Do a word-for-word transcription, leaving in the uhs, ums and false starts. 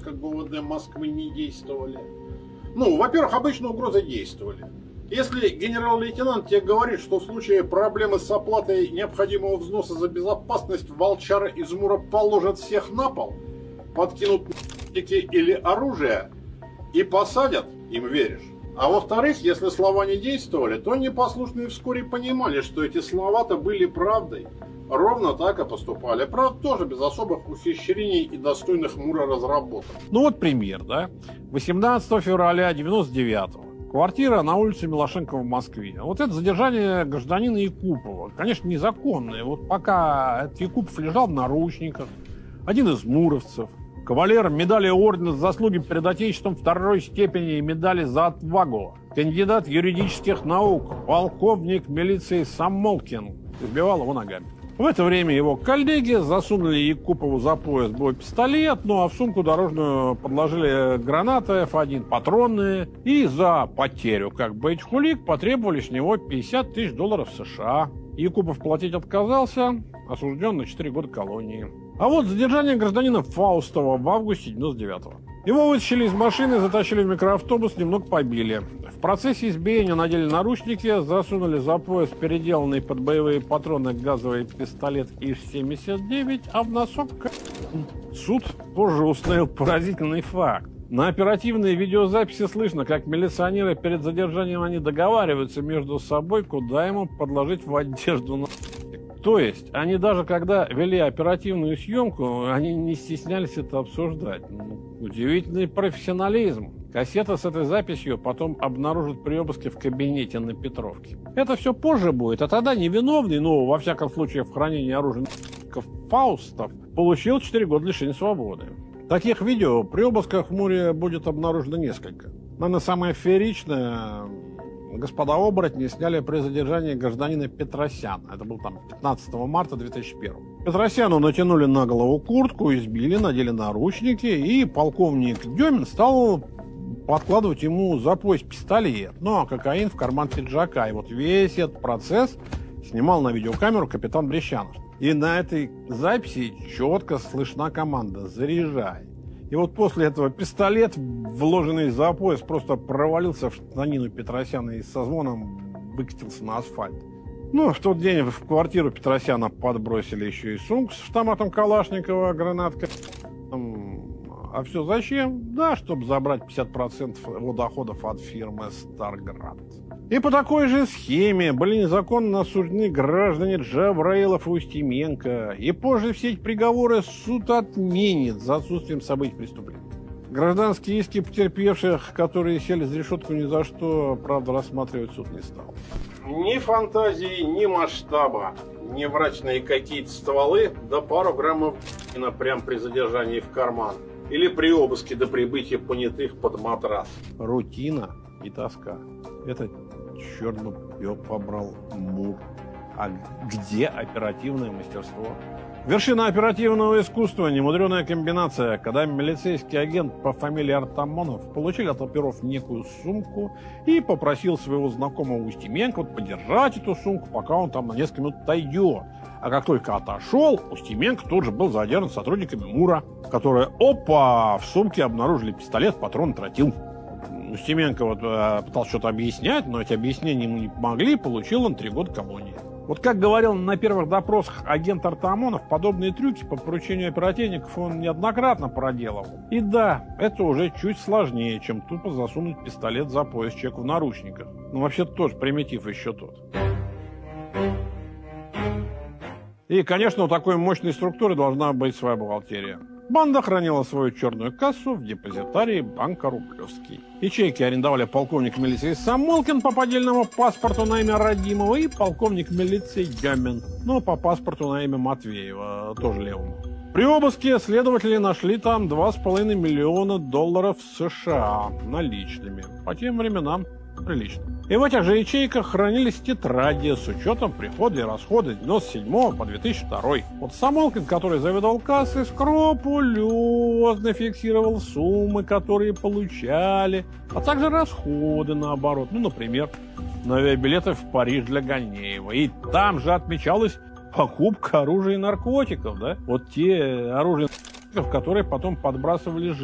обыска ГУВД Москвы не действовали? Ну, во-первых, обычно угрозы действовали. Если генерал-лейтенант тебе говорит, что в случае проблемы с оплатой необходимого взноса за безопасность волчары из МУРа положат всех на пол, подкинут наркотики или оружие и посадят, им веришь. А во-вторых, если слова не действовали, то непослушные вскоре понимали, что эти слова-то были правдой. Ровно так и поступали. Правда, тоже без особых ухищрений и достойных МУРа разработок. Ну вот пример, да? восемнадцатого февраля девяносто девятого. Квартира на улице Милошенко в Москве. Вот это задержание гражданина Якупова. Конечно, незаконное. Вот пока этот Якупов лежал в наручниках, один из муровцев, кавалер медали ордена за заслуги перед Отечеством второй степени и медали за отвагу, кандидат юридических наук, полковник милиции Самолкин, избивал его ногами. В это время его коллеги засунули Якупову за пояс боепистолет, ну а в сумку дорожную подложили гранаты эф один, патронные, и за потерю как бы этих улик потребовали с него пятьдесят тысяч долларов США. Якупов платить отказался, осужден на четыре года колонии. А вот задержание гражданина Фаустова в августе девяносто девятого. Его вытащили из машины, затащили в микроавтобус, немного побили. В процессе избиения надели наручники, засунули за пояс переделанный под боевые патроны газовый пистолет ИС семьдесят девять, а в носок... Суд позже установил поразительный факт. На оперативной видеозаписи слышно, как милиционеры перед задержанием они договариваются между собой, куда ему подложить в одежду на... То есть, они даже когда вели оперативную съемку, они не стеснялись это обсуждать. Ну, удивительный профессионализм. Кассета с этой записью потом обнаружат при обыске в кабинете на Петровке. Это все позже будет, а тогда невиновный, ну, во всяком случае, в хранении оружия Фаустов, получил четыре года лишения свободы. Таких видео при обысках в МУРе будет обнаружено несколько. Наверное, самое фееричное... Господа оборотни сняли при задержании гражданина Петросяна. Это был там пятнадцатого марта две тысячи первого. Петросяну натянули на голову куртку, избили, надели наручники, и полковник Демин стал подкладывать ему за пояс пистолет, ну а кокаин в карман пиджака. И вот весь этот процесс снимал на видеокамеру капитан Брещанов. И на этой записи четко слышна команда «Заряжай». И вот после этого пистолет, вложенный за пояс, просто провалился в штанину Петросяна и со звоном выкатился на асфальт. Ну, в тот день в квартиру Петросяна подбросили еще и сумку с автоматом Калашникова, гранаткой. А все зачем? Да, чтобы забрать пятьдесят процентов его доходов от фирмы «Старград». И по такой же схеме были незаконно осуждены граждане Джавраилов и Устименко. И позже все эти приговоры суд отменит за отсутствием событий преступления. Гражданские иски потерпевших, которые сели за решетку ни за что, правда, рассматривать суд не стал. Ни фантазии, ни масштаба, ни мрачные какие-то стволы, да пару граммов прям при задержании в карман. Или при обыске до прибытия понятых под матрас. Рутина и тоска. Это черт бы ее побрал МУР. А где оперативное мастерство? Вершина оперативного искусства, немудреная комбинация, когда милицейский агент по фамилии Артамонов получил от оперов некую сумку и попросил своего знакомого Устименко вот подержать эту сумку, пока он там на несколько минут отойдет. А как только отошел, Устименко тут же был задержан сотрудниками МУРа, которые, опа, в сумке обнаружили пистолет, патрон, тротил. Устименко вот, э, пытался что-то объяснять, но эти объяснения ему не помогли, получил он три года колонии. Вот как говорил на первых допросах агент Артамонов, подобные трюки по поручению оперативников он неоднократно проделывал. И да, это уже чуть сложнее, чем тупо засунуть пистолет за пояс человеку в наручниках. Ну, вообще-то тоже примитив еще тот. И, конечно, у такой мощной структуры должна быть своя бухгалтерия. Банда хранила свою черную кассу в депозитарии банка Рублевский. Ячейки арендовали полковник милиции Самолкин по поддельному паспорту на имя Радимова и полковник милиции Демин, но по паспорту на имя Матвеева, тоже левому. При обыске следователи нашли там два с половиной миллиона долларов США наличными. По тем временам прилично. И в этих же ячейках хранились тетради с учетом прихода и расхода с девяносто седьмого по две тысячи второй. Вот Самолкин, который заведовал кассой, скрупулезно фиксировал суммы, которые получали, а также расходы наоборот. Ну, например, на авиабилеты в Париж для Ганеева. И там же отмечалась покупка оружия и наркотиков, да? Вот те оружия, которые потом подбрасывали